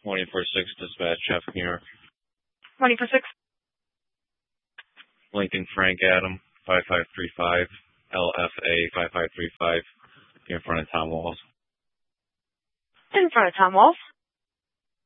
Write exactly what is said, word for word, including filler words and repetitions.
twenty-four six dispatch, traffic New York. twenty-four six. Lincoln Frank Adam, five five three five, L F A five five three five, in front of Tom Walls. In front of Tom Walls.